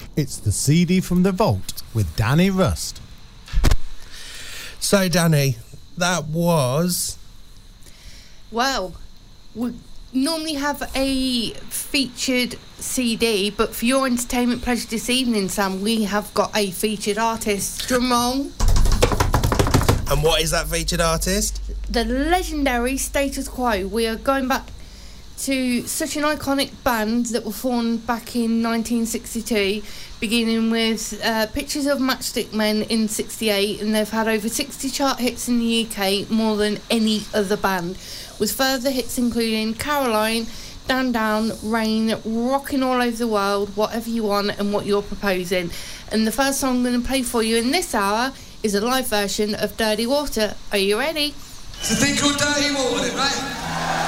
It's the CD from the Vault with Danny Rust. So, Danny, that was... Well, we normally have a featured CD, but for your entertainment pleasure this evening, Sam, we have got a featured artist. Drum roll. And what is that featured artist? The legendary Status Quo. We are going back to such an iconic band that were formed back in 1962, beginning with Pictures of Matchstick Men in 68, and they've had over 60 chart hits in the UK, more than any other band, with further hits including Caroline, Down Down, Rain, Rocking All Over the World, Whatever You Want and What You're Proposing. And the first song I'm going to play for you in this hour is a live version of Dirty Water. Are you ready? It's a thing called Dirty Water, right?